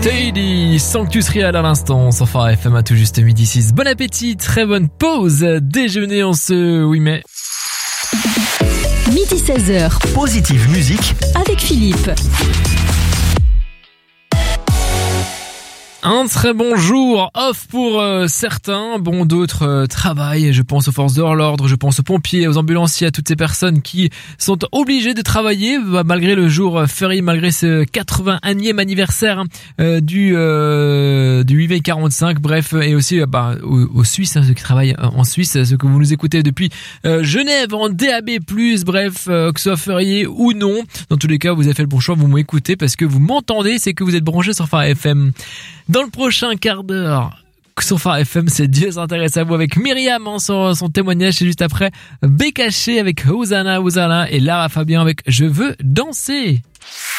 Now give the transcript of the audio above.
Teddy, Sanctus Real à l'instant, sur Phare FM à tout juste midi 6. Bon appétit, très bonne pause, déjeuner en ce 8 mai. Midi 16h. Positive musique avec Philippe. Un très bon jour off pour certains, bon d'autres travaillent, je pense aux forces de l'ordre, je pense aux pompiers, aux ambulanciers, à toutes ces personnes qui sont obligées de travailler malgré le jour férié, malgré ce 81e anniversaire du 8 mai 45, bref, et aussi aux Suisses, ceux qui travaillent en Suisse, ceux que vous nous écoutez depuis Genève en DAB+, bref, que ce soit férié ou non, dans tous les cas vous avez fait le bon choix, vous m'écoutez parce que vous m'entendez, c'est que vous êtes branchés sur Phare FM. Dans le prochain quart d'heure, sur Phare FM, c'est Dieu s'intéresse à vous avec Myriam en son témoignage, et juste après Bécaché avec Hosanna et Lara Fabian avec Je veux danser.